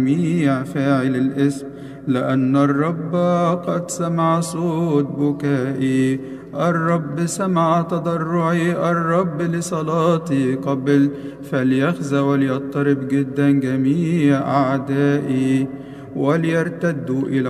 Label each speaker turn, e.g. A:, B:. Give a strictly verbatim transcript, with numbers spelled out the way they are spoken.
A: جميع فاعل الإثم، لأن الرب قد سمع صوت بكائي، الرب سمع تضرعي، الرب لصلاتي قبل. فليخزى وليضطرب جدا جميع أعدائي، وليرتدوا إلى